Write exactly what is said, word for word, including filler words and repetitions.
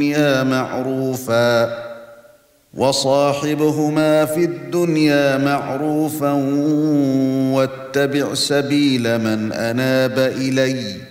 الدنيا معروفا وصاحبهما في الدنيا معروفا واتبع سبيل من أناب إليّ